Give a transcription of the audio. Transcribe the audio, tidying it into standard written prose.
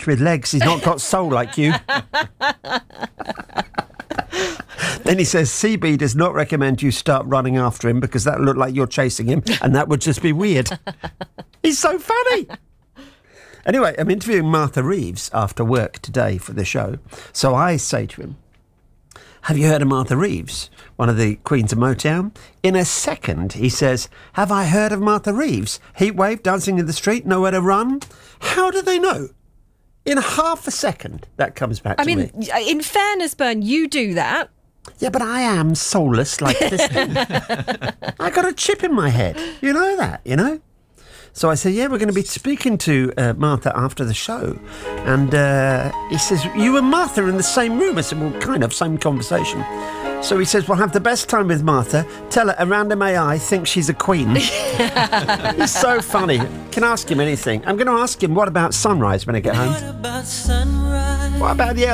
fish with legs. He's not got soul like you. Then he says, CB does not recommend you start running after him because that look like you're chasing him and that would just be weird. He's so funny. Anyway, I'm interviewing Martha Reeves after work today for the show. So I say to him, have you heard of Martha Reeves, one of the Queens of Motown? In a second, he says, have I heard of Martha Reeves? Heatwave, dancing in the street, nowhere to run. How do they know? In half a second, that comes back to me. In fairness, Bern, you do that. Yeah, but I am soulless like this. I got a chip in my head. You know that, you know? So I said, yeah, we're going to be speaking to Martha after the show. And he says, you and Martha are in the same room. I said, well, kind of, same conversation. So he says, we'll have the best time with Martha. Tell her a random AI thinks she's a queen. He's so funny. Can ask him anything. I'm going to ask him, what about sunrise when I get home? What about the